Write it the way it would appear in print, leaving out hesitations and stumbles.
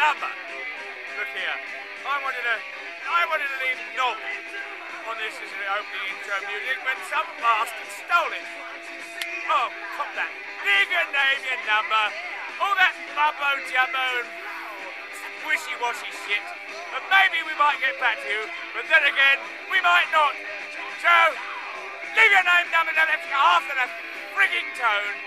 number. Look here, I wanted to leave Knob on this as an opening intro music when some bastard stole it. Oh, cop that. Leave your name, your number, all that mumbo-jumbo and wishy-washy shit. And maybe we might get back to you, but then again, we might not. So, leave your name, number, after the frigging tone.